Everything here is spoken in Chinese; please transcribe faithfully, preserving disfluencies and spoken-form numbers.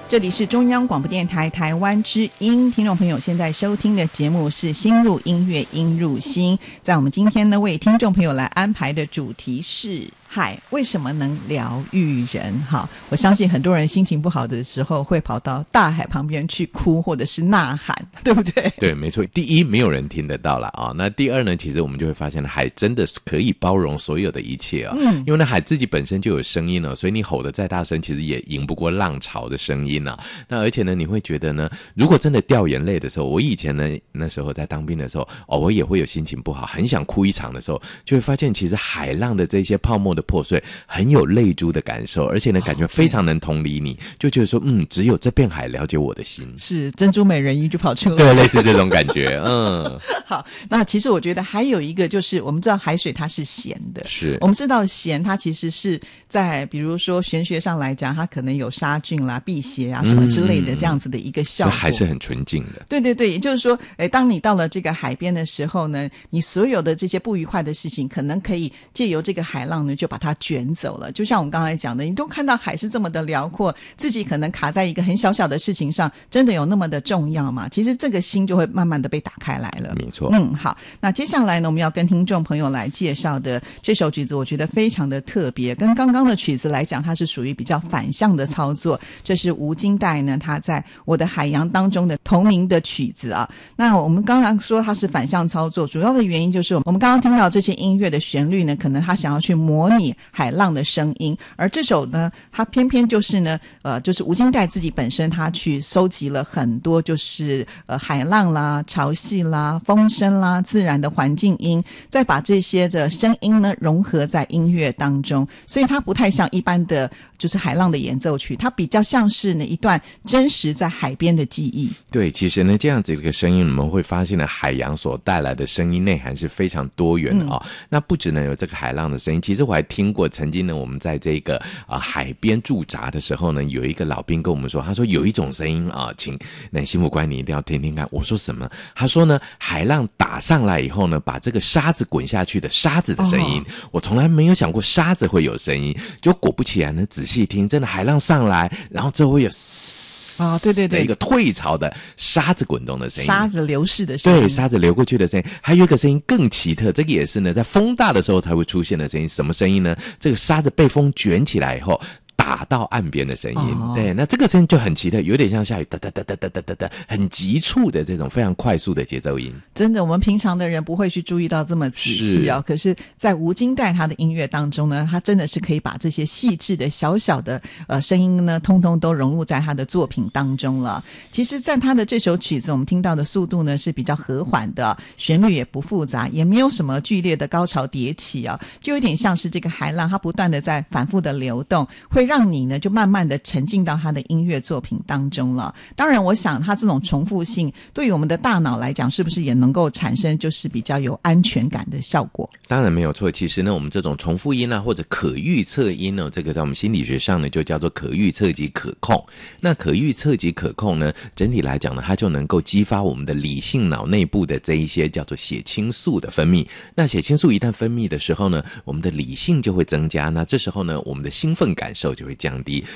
这里是中央广播电台台湾之音，听众朋友现在收听的节目是心入音乐音入心。在我们今天呢，为听众朋友来安排的主题是海为什么能疗愈人。好，我相信很多人心情不好的时候会跑到大海旁边去哭或者是呐喊，对不对？ 对，没错。第一，没有人听得到了啊。那第二呢，其实我们就会发现海真的是可以包容所有的一切啊。嗯，因为呢海自己本身就有声音了，所以你吼得再大声其实也赢不过浪潮的声音啊。那而且呢，你会觉得呢，如果真的掉眼泪的时候，我以前呢那时候在当兵的时候，偶尔也会有心情不好，很想哭一场的时候，就会发现其实海浪的这些泡沫的破碎很有泪珠的感受，而且呢感觉非常能同理你，就觉得说嗯，只有这片海了解我的心，是珍珠美人鱼就跑出来， 对，类似这种感觉。嗯， 好，那其实我觉得还有一个就是我们知道海水它是咸的， 是我们知道咸它其实是在比如说玄学上来讲，它可能有杀菌啦、辟邪啊什么之类的这样子的一个效果， 还是很纯净的。 对对对，也就是说诶，当你到了这个海边的时候呢，你所有的这些不愉快的事情可能可以借由这个海浪呢就把它卷走了。就像我们刚才讲的，你都看到海是这么的辽阔，自己可能卡在一个很小小的事情上，真的有那么的重要吗？其实这个心就会慢慢的被打开来了。 没错。 嗯，好，那接下来呢，我们要跟听众朋友来介绍的这首曲子我觉得非常的特别，跟刚刚的曲子来讲它是属于比较反向的操作。这是吴金代呢他在我的海洋当中的同名的曲子啊。那我们刚刚说它是反向操作，主要的原因就是我们刚刚听到这些音乐的旋律呢，可能他想要去模拟海浪的声音，而这首呢它偏偏就是呢呃就是吴金代自己本身他去收集了很多就是呃海浪啦、潮汐啦、风声啦、自然的环境音，再把这些的声音呢融合在音乐当中，所以它不太像一般的就是海浪的演奏曲，它比较像是呢一段真实在海边的记忆。 对，其实呢这样子一个声音，我们会发现呢海洋所带来的声音内涵是非常多元的啊、哦嗯。那不只呢有这个海浪的声音，其实我还听过曾经呢我们在这个啊、呃、海边驻扎的时候呢，有一个老兵跟我们说，他说有一种声音啊，请那幸福官你一定要听听看。我说什么？他说呢海浪打上来以后呢，把这个沙子滚下去的沙子的声音、哦、我从来没有想过沙子会有声音，就果不其然呢仔细听，真的海浪上来，然后之后会有啊、哦，对对对， 一个退潮的沙子滚动的声音， 沙子流逝的声音， 对，沙子流过去的声音。还有一个声音更奇特，这个也是呢在风大的时候才会出现的声音。什么声音呢？这个沙子被风卷起来以后打到岸边的声音、哦、对，那这个声音就很奇特，有点像下雨哒哒哒哒哒哒哒哒，很急促的这种非常快速的节奏音。 真的我们平常的人不会去注意到这么仔细哦，可是在吴金代他的音乐当中呢，他真的是可以把这些细致的小小的呃声音呢通通都融入在他的作品当中了。其实在他的这首曲子我们听到的速度呢是比较和缓的，旋律也不复杂，也没有什么剧烈的高潮迭起啊，就有点像是这个海浪它不断的在反复的流动，会让你呢就慢慢的沉浸到他的音乐作品当中了。当然我想他这种重复性对于我们的大脑来讲是不是也能够产生就是比较有安全感的效果？ 当然没有错。其实呢我们这种重复音啊或者可预测音呢，这个在我们心理学上呢就叫做可预测及可控。那可预测及可控呢，整体来讲呢它就能够激发我们的理性脑内部的这一些叫做血清素的分泌。那血清素一旦分泌的时候呢，我们的理性就会增加，那这时候呢我们的兴奋感受就会降低，